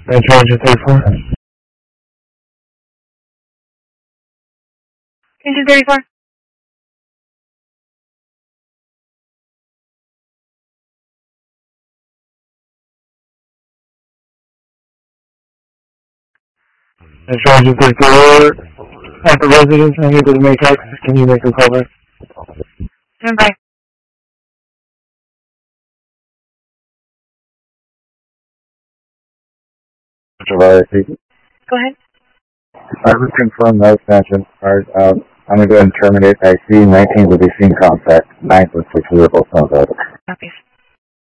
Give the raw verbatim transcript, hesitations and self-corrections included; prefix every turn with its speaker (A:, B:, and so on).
A: Metro Engine thirty-four.
B: Engine thirty-four.
A: Metro Engine thirty-four. After residents, I need to make access. Can you make a call back?
B: Stand by.
C: Metro Valley speaking.
B: Go ahead.
C: I would confirm no extension. Alright, um, I'm going to go ahead and terminate. I C nineteen will be seen contact. ninth with six vehicle sounds over.
B: Copies.